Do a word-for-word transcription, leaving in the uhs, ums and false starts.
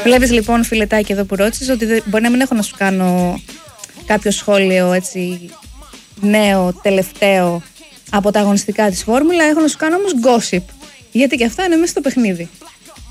Βλέπεις λοιπόν, φιλετάκι, εδώ που ρώτησες, ότι δεν, μπορεί να μην έχω να σου κάνω κάποιο σχόλιο έτσι νέο, τελευταίο από τα αγωνιστικά της Φόρμουλα, έχω να σου κάνω όμως gossip. Γιατί και αυτά είναι μέσα στο παιχνίδι.